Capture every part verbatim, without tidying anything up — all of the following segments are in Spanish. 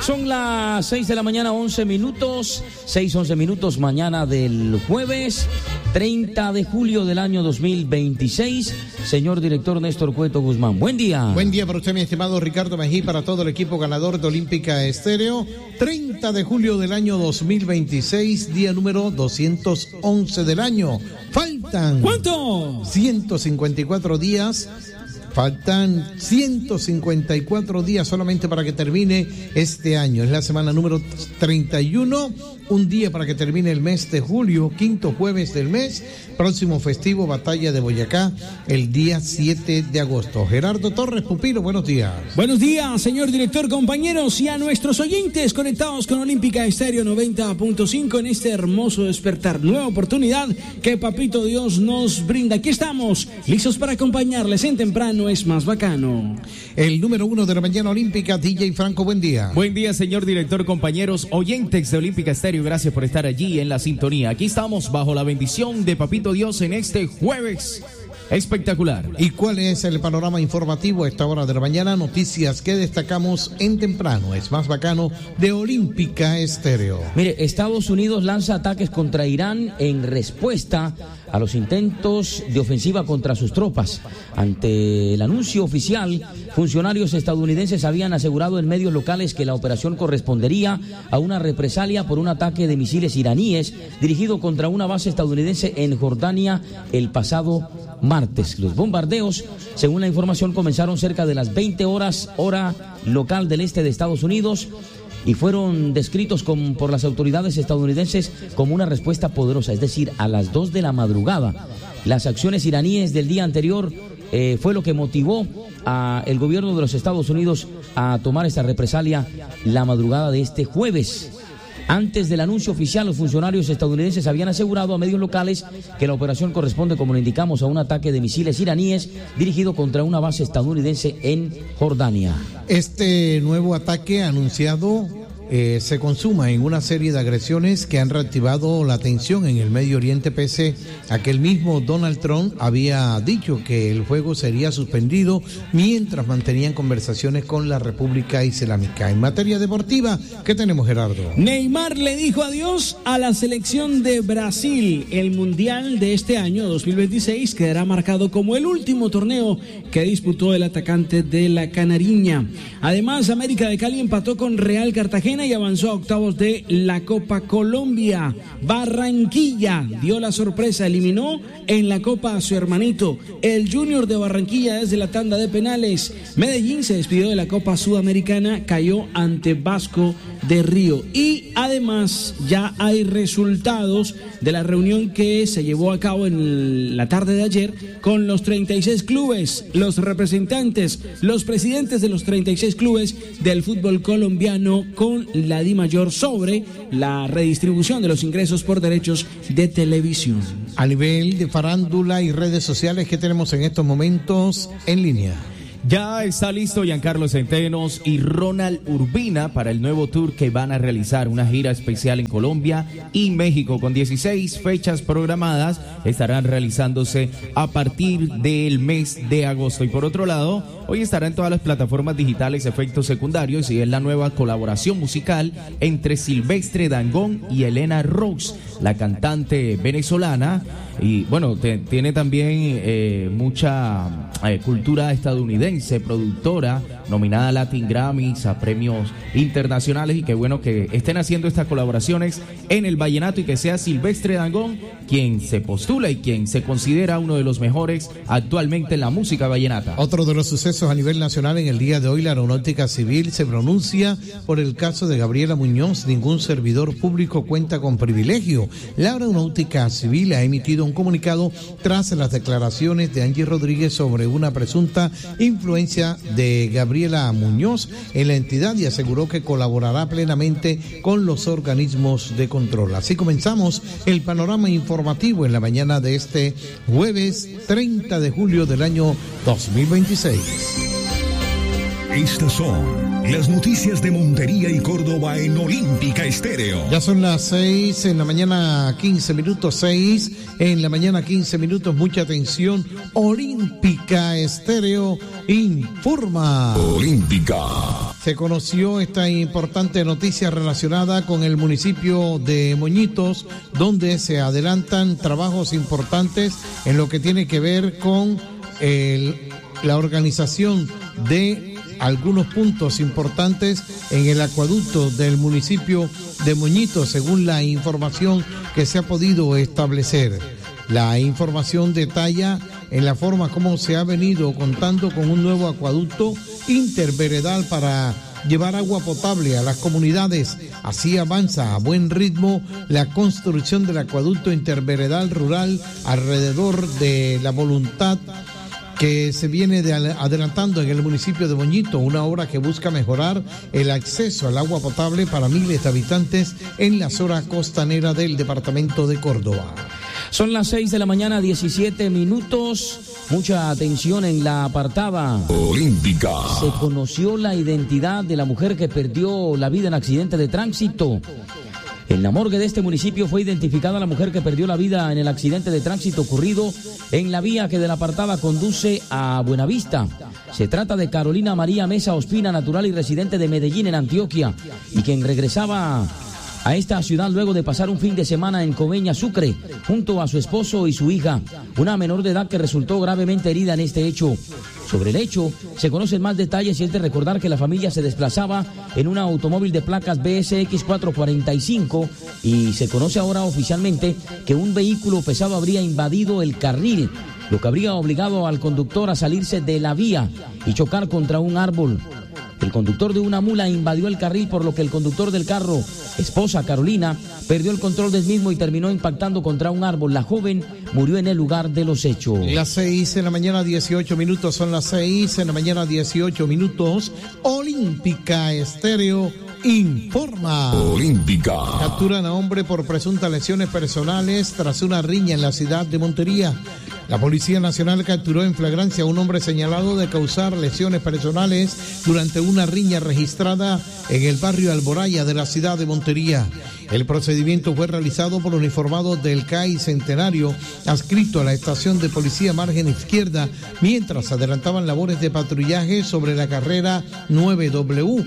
Son las seis de la mañana, once minutos, seis, once minutos, mañana del jueves, treinta de julio del año dos mil veintiséis. Señor director Néstor Cueto Guzmán, buen día. Buen día para usted, mi estimado Ricardo Mejí, para todo el equipo ganador de Olímpica Estéreo. treinta de julio del año dos mil veintiséis, día número doscientos once del año. Faltan... ¿Cuánto? ciento cincuenta y cuatro días. Faltan ciento cincuenta y cuatro días solamente para que termine este año. Es la semana número treinta y uno, un día para que termine el mes de julio, quinto jueves del mes. Próximo festivo, Batalla de Boyacá, el día siete de agosto. Gerardo Torres, Pupilo, buenos días. Buenos días, señor director, compañeros, y a nuestros oyentes conectados con Olímpica Estéreo noventa punto cinco en este hermoso despertar. Nueva oportunidad que Papito Dios nos brinda. Aquí estamos, listos para acompañarles en Temprano es Más Bacano. El número uno de la mañana olímpica, D J Franco, buen día. Buen día, señor director, compañeros, oyentes de Olímpica Estéreo, gracias por estar allí en la sintonía. Aquí estamos bajo la bendición de Papito Dios en este jueves espectacular. ¿Y cuál es el panorama informativo a esta hora de la mañana? Noticias que destacamos en Temprano es Más Bacano de Olímpica Estéreo. Mire, Estados Unidos lanza ataques contra Irán en respuesta a los intentos de ofensiva contra sus tropas. Ante el anuncio oficial, funcionarios estadounidenses habían asegurado en medios locales que la operación correspondería a una represalia por un ataque de misiles iraníes dirigido contra una base estadounidense en Jordania el pasado martes. Los bombardeos, según la información, comenzaron cerca de las veinte horas, hora local del este de Estados Unidos, y fueron descritos con, por las autoridades estadounidenses como una respuesta poderosa, es decir, a las dos de la madrugada. Las acciones iraníes del día anterior eh, fue lo que motivó al gobierno de los Estados Unidos a tomar esta represalia la madrugada de este jueves. Antes del anuncio oficial, los funcionarios estadounidenses habían asegurado a medios locales que la operación corresponde, como lo indicamos, a un ataque de misiles iraníes dirigido contra una base estadounidense en Jordania. Este nuevo ataque anunciado eh, se consuma en una serie de agresiones que han reactivado la tensión en el Medio Oriente, pese a que el mismo Donald Trump había dicho que el fuego sería suspendido mientras mantenían conversaciones con la República Islámica. En materia deportiva, ¿qué tenemos, Gerardo? Neymar le dijo adiós a la selección de Brasil. El Mundial de este año dos mil veintiséis quedará marcado como el último torneo que disputó el atacante de la Canariña. Además, América de Cali empató con Real Cartagena y avanzó a octavos de la Copa Colombia. Barranquilla dio la sorpresa, eliminó en la Copa a su hermanito, el Junior de Barranquilla, desde la tanda de penales. Medellín se despidió de la Copa Sudamericana, cayó ante Vasco de Río. Y además ya hay resultados de la reunión que se llevó a cabo en la tarde de ayer con los treinta y seis clubes, los representantes, los presidentes de los treinta y seis clubes del fútbol colombiano con la DIMAYOR sobre la redistribución de los ingresos por derechos de televisión. A nivel de farándula y redes sociales, ¿qué tenemos en estos momentos en línea? Ya está listo Giancarlo Centenos y Ronald Urbina para el nuevo tour que van a realizar, una gira especial en Colombia y México con dieciséis fechas programadas. Estarán realizándose a partir del mes de agosto. Y por otro lado, hoy estará en todas las plataformas digitales Efectos Secundarios, y es la nueva colaboración musical entre Silvestre Dangond y Elena Rose, la cantante venezolana. Y bueno, te, tiene también eh, mucha eh, cultura estadounidense, productora, nominada a Latin Grammys, a premios internacionales, y qué bueno que estén haciendo estas colaboraciones en el vallenato y que sea Silvestre Dangond quien se postula y quien se considera uno de los mejores actualmente en la música vallenata. Otro de los sucesos a nivel nacional en el día de hoy, la Aeronáutica Civil se pronuncia por el caso de Gabriela Muñoz. Ningún servidor público cuenta con privilegio. La Aeronáutica Civil ha emitido un comunicado tras las declaraciones de Angie Rodríguez sobre una presunta influencia de Gabriela Muñoz en la entidad, y aseguró que colaborará plenamente con los organismos de control. Así comenzamos el panorama informativo en la mañana de este jueves treinta de julio del año dos mil veintiséis. Estas son las noticias de Montería y Córdoba en Olímpica Estéreo. Ya son las seis en la mañana, quince minutos, seis en la mañana, quince minutos. Mucha atención. Olímpica Estéreo informa. Olímpica. Se conoció esta importante noticia relacionada con el municipio de Moñitos, donde se adelantan trabajos importantes en lo que tiene que ver con el, la organización de algunos puntos importantes en el acueducto del municipio de Moñitos, según la información que se ha podido establecer. La información detalla en la forma como se ha venido contando con un nuevo acueducto interveredal para llevar agua potable a las comunidades. Así avanza a buen ritmo la construcción del acueducto interveredal rural alrededor de la voluntad que se viene de adelantando en el municipio de Moñito, una obra que busca mejorar el acceso al agua potable para miles de habitantes en la zona costanera del departamento de Córdoba. Son las seis de la mañana, diecisiete minutos. Mucha atención en la apartada Olímpica. Se conoció la identidad de la mujer que perdió la vida en accidente de tránsito. En la morgue de este municipio fue identificada la mujer que perdió la vida en el accidente de tránsito ocurrido en la vía que de la apartada conduce a Buenavista. Se trata de Carolina María Mesa Ospina, natural y residente de Medellín, en Antioquia, y quien regresaba a esta ciudad luego de pasar un fin de semana en Coveñas, Sucre, junto a su esposo y su hija, una menor de edad que resultó gravemente herida en este hecho. Sobre el hecho, se conocen más detalles y es de recordar que la familia se desplazaba en un automóvil de placas B S X cuatrocientos cuarenta y cinco y se conoce ahora oficialmente que un vehículo pesado habría invadido el carril, lo que habría obligado al conductor a salirse de la vía y chocar contra un árbol. El conductor de una mula invadió el carril, por lo que el conductor del carro, esposa Carolina, perdió el control del mismo y terminó impactando contra un árbol. La joven murió en el lugar de los hechos. Las seis en la mañana, dieciocho minutos, son las seis en la mañana, dieciocho minutos. Olímpica Estéreo informa. Olímpica. Capturan a hombre por presuntas lesiones personales tras una riña en la ciudad de Montería. La Policía Nacional capturó en flagrancia a un hombre señalado de causar lesiones personales durante una riña registrada en el barrio Alboraya de la ciudad de Montería. El procedimiento fue realizado por uniformados del C A I Centenario, adscrito a la estación de policía margen izquierda, mientras adelantaban labores de patrullaje sobre la carrera nueve W.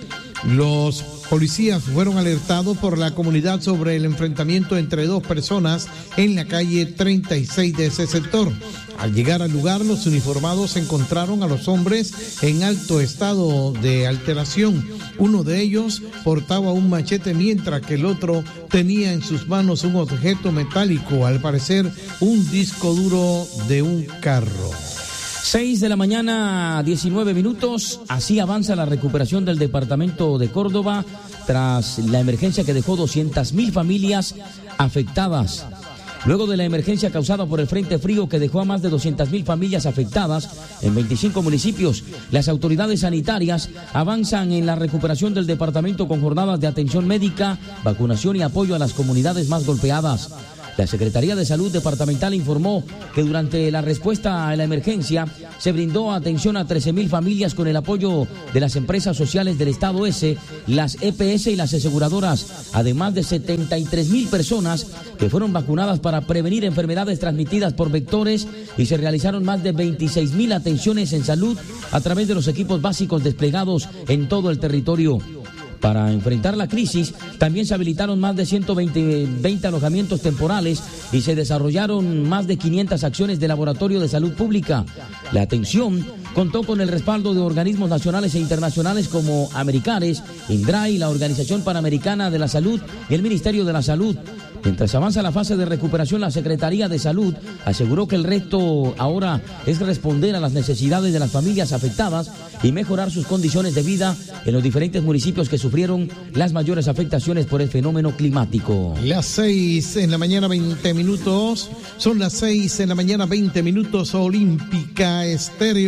Los policías fueron alertados por la comunidad sobre el enfrentamiento entre dos personas en la calle treinta y seis de ese sector. Al llegar al lugar, los uniformados encontraron a los hombres en alto estado de alteración. Uno de ellos portaba un machete, mientras que el otro tenía en sus manos un objeto metálico, al parecer un disco duro de un carro. seis de la mañana, diecinueve minutos. Así avanza la recuperación del departamento de Córdoba tras la emergencia que dejó doscientas mil familias afectadas. Luego de la emergencia causada por el Frente Frío que dejó a más de doscientas mil familias afectadas en veinticinco municipios, las autoridades sanitarias avanzan en la recuperación del departamento con jornadas de atención médica, vacunación y apoyo a las comunidades más golpeadas. La Secretaría de Salud Departamental informó que durante la respuesta a la emergencia se brindó atención a trece mil familias con el apoyo de las empresas sociales del Estado S, las E P S y las aseguradoras, además de setenta y tres mil personas que fueron vacunadas para prevenir enfermedades transmitidas por vectores, y se realizaron más de veintiséis mil atenciones en salud a través de los equipos básicos desplegados en todo el territorio. Para enfrentar la crisis, también se habilitaron más de ciento veinte, veinte alojamientos temporales y se desarrollaron más de quinientas acciones de laboratorio de salud pública. La atención contó con el respaldo de organismos nacionales e internacionales como Americares, INDRAI, la Organización Panamericana de la Salud y el Ministerio de la Salud. Mientras avanza la fase de recuperación, la Secretaría de Salud aseguró que el reto ahora es responder a las necesidades de las familias afectadas y mejorar sus condiciones de vida en los diferentes municipios que sufrieron las mayores afectaciones por el fenómeno climático. Las seis en la mañana, veinte minutos. Son las seis en la mañana, veinte minutos. Olímpica Estéreo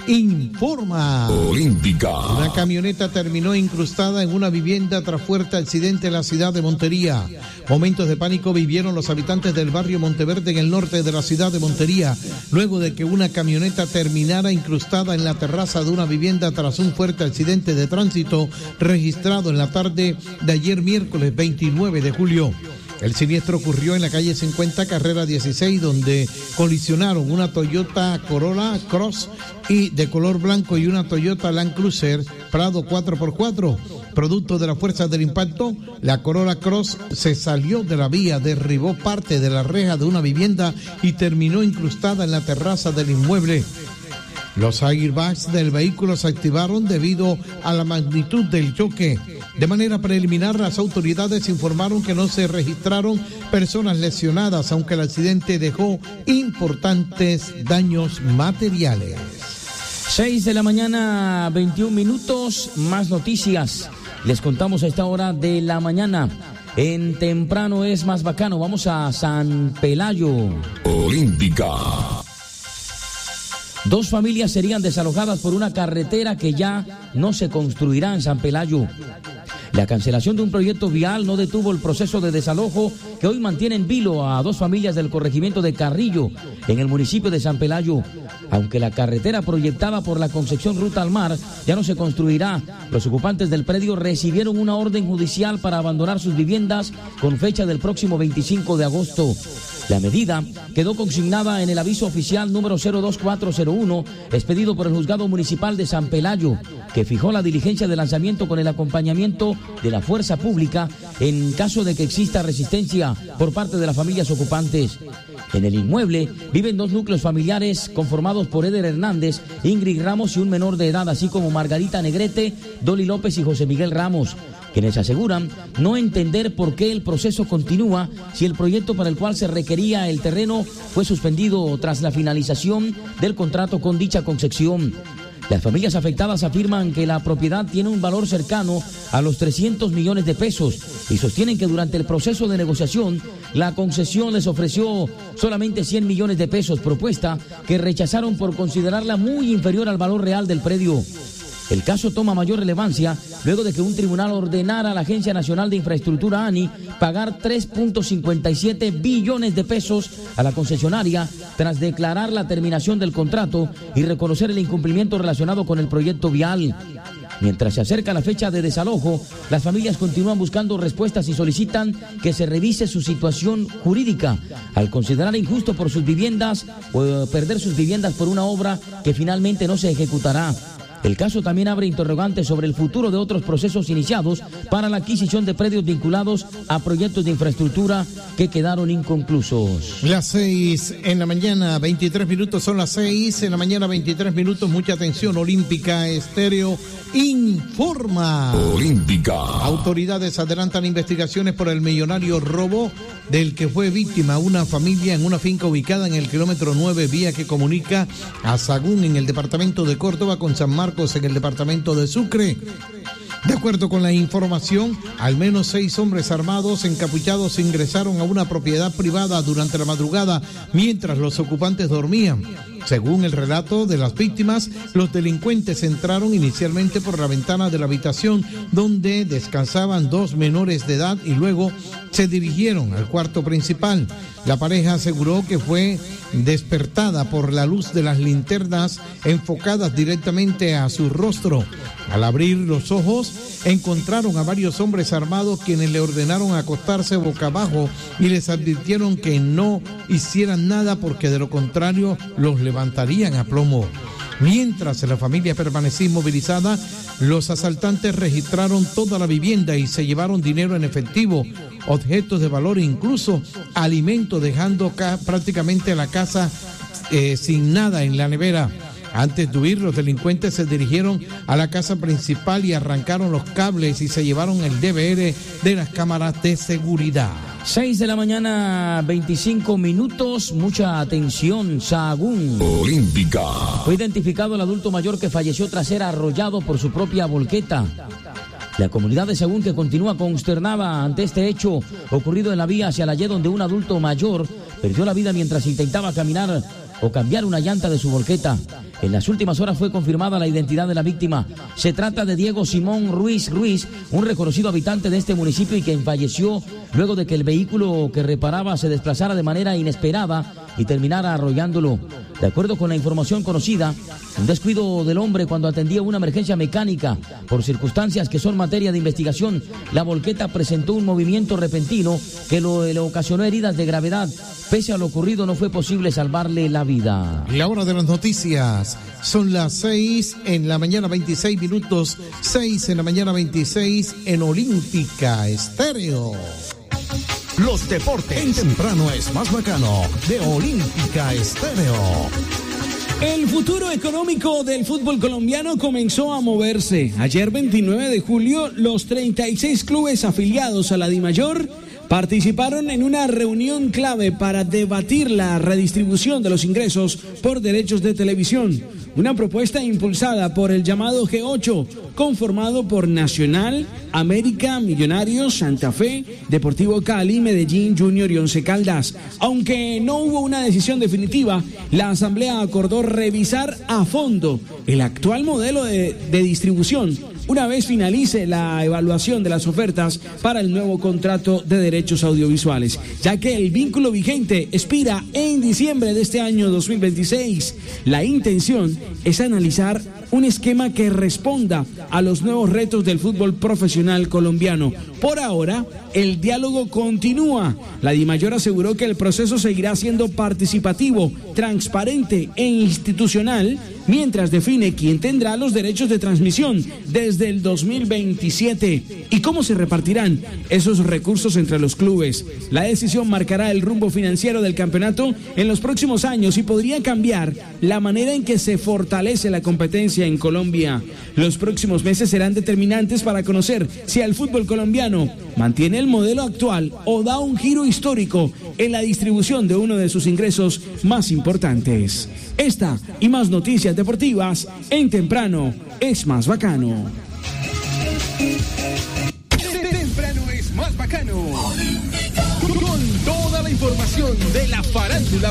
informa. Olímpica. Una camioneta terminó incrustada en una vivienda tras fuerte accidente en la ciudad de Montería. Momentos de pánico vivieron los habitantes del barrio Monteverde en el norte de la ciudad de Montería, luego de que una camioneta terminara incrustada en la terraza de una vivienda tras un fuerte accidente de tránsito registrado en la tarde de ayer miércoles veintinueve de julio. El siniestro ocurrió en la calle cincuenta, carrera dieciséis, donde colisionaron una Toyota Corolla Cross y de color blanco y una Toyota Land Cruiser Prado cuatro por cuatro. Producto de la fuerza del impacto, la Corolla Cross se salió de la vía, derribó parte de la reja de una vivienda y terminó incrustada en la terraza del inmueble. Los airbags del vehículo se activaron debido a la magnitud del choque. De manera preliminar, las autoridades informaron que no se registraron personas lesionadas, aunque el accidente dejó importantes daños materiales. seis de la mañana, veintiún minutos, más noticias. Les contamos a esta hora de la mañana. En Temprano es más bacano. Vamos a San Pelayo. Olímpica. Dos familias serían desalojadas por una carretera que ya no se construirá en San Pelayo. La cancelación de un proyecto vial no detuvo el proceso de desalojo que hoy mantiene en vilo a dos familias del corregimiento de Carrillo, en el municipio de San Pelayo. Aunque la carretera proyectada por la Concepción Ruta al Mar ya no se construirá, los ocupantes del predio recibieron una orden judicial para abandonar sus viviendas con fecha del próximo veinticinco de agosto. La medida quedó consignada en el aviso oficial número cero dos cuatro cero uno, expedido por el Juzgado Municipal de San Pelayo, que fijó la diligencia de lanzamiento con el acompañamiento de la fuerza pública en caso de que exista resistencia por parte de las familias ocupantes. En el inmueble viven dos núcleos familiares conformados por Eder Hernández, Ingrid Ramos y un menor de edad, así como Margarita Negrete, Dolly López y José Miguel Ramos, quienes aseguran no entender por qué el proceso continúa si el proyecto para el cual se requería el terreno fue suspendido tras la finalización del contrato con dicha concesión. Las familias afectadas afirman que la propiedad tiene un valor cercano a los trescientos millones de pesos y sostienen que durante el proceso de negociación la concesión les ofreció solamente cien millones de pesos, propuesta que rechazaron por considerarla muy inferior al valor real del predio. El caso toma mayor relevancia luego de que un tribunal ordenara a la Agencia Nacional de Infraestructura, ANI, pagar tres punto cincuenta y siete billones de pesos a la concesionaria tras declarar la terminación del contrato y reconocer el incumplimiento relacionado con el proyecto vial. Mientras se acerca la fecha de desalojo, las familias continúan buscando respuestas y solicitan que se revise su situación jurídica al considerar injusto por sus viviendas o perder sus viviendas por una obra que finalmente no se ejecutará. El caso también abre interrogantes sobre el futuro de otros procesos iniciados para la adquisición de predios vinculados a proyectos de infraestructura que quedaron inconclusos. Las seis en la mañana, veintitrés minutos, son las seis en la mañana, veintitrés minutos, mucha atención. Olímpica Estéreo informa. Olímpica. Autoridades adelantan investigaciones por el millonario robo del que fue víctima una familia en una finca ubicada en el kilómetro nueve, vía que comunica a Sagún en el departamento de Córdoba con San Marcos en el departamento de Sucre. De acuerdo con la información, al menos seis hombres armados encapuchados ingresaron a una propiedad privada durante la madrugada mientras los ocupantes dormían. Según el relato de las víctimas, los delincuentes entraron inicialmente por la ventana de la habitación donde descansaban dos menores de edad y luego se dirigieron al cuarto principal. La pareja aseguró que fue despertada por la luz de las linternas enfocadas directamente a su rostro. Al abrir los ojos, encontraron a varios hombres armados quienes le ordenaron acostarse boca abajo y les advirtieron que no hicieran nada porque de lo contrario los levantarían a plomo. Mientras la familia permanecía inmovilizada, los asaltantes registraron toda la vivienda y se llevaron dinero en efectivo, objetos de valor e incluso alimentos, dejando ca- prácticamente la casa eh, sin nada en la nevera. Antes de huir, los delincuentes se dirigieron a la casa principal y arrancaron los cables y se llevaron el D V R de las cámaras de seguridad. seis de la mañana, veinticinco minutos, mucha atención. Sahagún. Olímpica. Fue identificado el adulto mayor que falleció tras ser arrollado por su propia volqueta. La comunidad de Sahagún, que continúa consternada ante este hecho ocurrido en la vía hacia la Y, donde un adulto mayor perdió la vida mientras intentaba caminar o cambiar una llanta de su volqueta. En las últimas horas fue confirmada la identidad de la víctima. Se trata de Diego Simón Ruiz Ruiz, un reconocido habitante de este municipio y quien falleció luego de que el vehículo que reparaba se desplazara de manera inesperada y terminara arrollándolo. De acuerdo con la información conocida, un descuido del hombre cuando atendía una emergencia mecánica. Por circunstancias que son materia de investigación, la volqueta presentó un movimiento repentino que lo, le ocasionó heridas de gravedad. Pese a lo ocurrido, no fue posible salvarle la vida. La hora de las noticias. Son las seis en la mañana, veintiséis minutos. seis en la mañana, veintiséis en Olímpica Estéreo. Los deportes en temprano es más bacano de Olímpica Estéreo. El futuro económico del fútbol colombiano comenzó a moverse. Ayer, veintinueve de julio, los treinta y seis clubes afiliados a la DIMAYOR participaron en una reunión clave para debatir la redistribución de los ingresos por derechos de televisión. Una propuesta impulsada por el llamado G ocho, conformado por Nacional, América, Millonarios, Santa Fe, Deportivo Cali, Medellín, Junior y Once Caldas. Aunque no hubo una decisión definitiva, la Asamblea acordó revisar a fondo el actual modelo de, de distribución una vez finalice la evaluación de las ofertas para el nuevo contrato de derechos audiovisuales, ya que el vínculo vigente expira en diciembre de este año dos mil veintiséis. La intención es analizar un esquema que responda a los nuevos retos del fútbol profesional colombiano. Por ahora, el diálogo continúa. La DIMAYOR aseguró que el proceso seguirá siendo participativo, transparente e institucional, mientras define quién tendrá los derechos de transmisión desde el dos mil veintisiete y cómo se repartirán esos recursos entre los clubes. La decisión marcará el rumbo financiero del campeonato en los próximos años y podría cambiar la manera en que se fortalece la competencia en Colombia. Los próximos meses serán determinantes para conocer si el fútbol colombiano mantiene el modelo actual o da un giro histórico en la distribución de uno de sus ingresos más importantes. Esta y más noticias deportivas en Temprano es más bacano. Temprano es más bacano. Con toda la información de la farándula.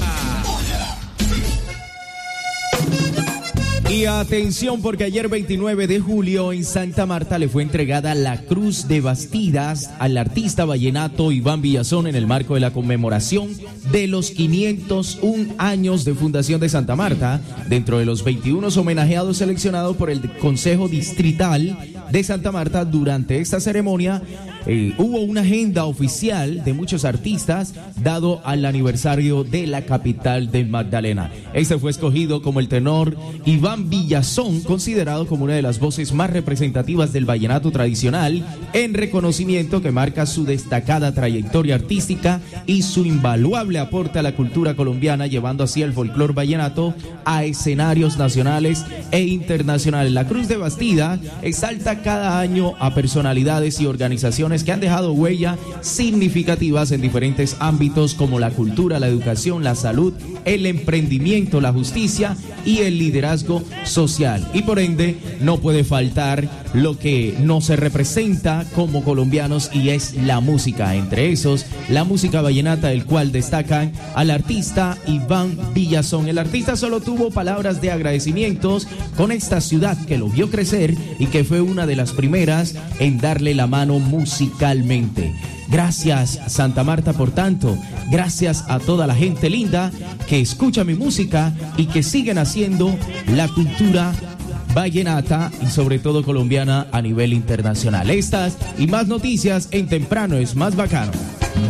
Y atención, porque ayer veintinueve de julio en Santa Marta le fue entregada la Cruz de Bastidas al artista vallenato Iván Villazón en el marco de la conmemoración de los quinientos un años de fundación de Santa Marta. Dentro de los veintiuno homenajeados seleccionados por el Consejo Distrital de Santa Marta durante esta ceremonia, eh, hubo una agenda oficial de muchos artistas dado al aniversario de la capital de Magdalena. Este fue escogido como el tenor Iván Villazón, considerado como una de las voces más representativas del vallenato tradicional, en reconocimiento que marca su destacada trayectoria artística y su invaluable aporte a la cultura colombiana, llevando así el folclor vallenato a escenarios nacionales e internacionales. La Cruz de Bastida exalta cada año a personalidades y organizaciones que han dejado huella significativas en diferentes ámbitos como la cultura, la educación, la salud, el emprendimiento, la justicia y el liderazgo social. Y por ende no puede faltar lo que nos representa como colombianos, y es la música. Entre esos, la música vallenata, del cual destacan al artista Iván Villazón. El artista solo tuvo palabras de agradecimientos con esta ciudad que lo vio crecer y que fue una de las primeras en darle la mano musicalmente. Gracias, Santa Marta, por tanto. Gracias a toda la gente linda que escucha mi música y que siguen haciendo la cultura vallenata y sobre todo colombiana a nivel internacional. Estas y más noticias en Temprano es más bacano.